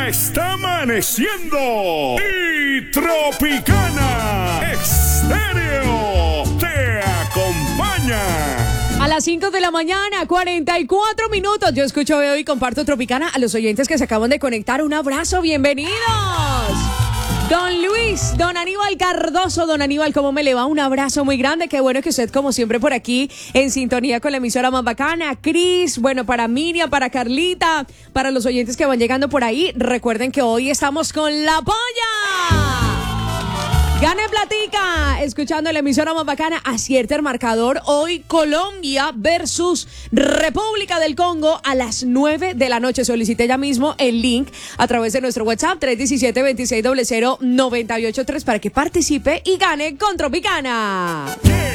ya está amaneciendo y Tropicana Estéreo te acompaña. A las 5 de la mañana, 44 minutos. Yo escucho, veo y comparto Tropicana. A los oyentes que se acaban de conectar, un abrazo, bienvenidos. Don Luis, don Aníbal Cardoso, don Aníbal, ¿cómo me le va? Un abrazo muy grande, qué bueno que usted como siempre por aquí en sintonía con la emisora más bacana. Cris, bueno, para Miriam, para Carlita, para los oyentes que van llegando por ahí, recuerden que hoy estamos con La Polla. Gane platica, escuchando la emisora más bacana, acierta el marcador. Hoy Colombia versus República del Congo a las 9 de la noche. Solicite ya mismo el link a través de nuestro WhatsApp 317-2600-983 para que participe y gane con Tropicana.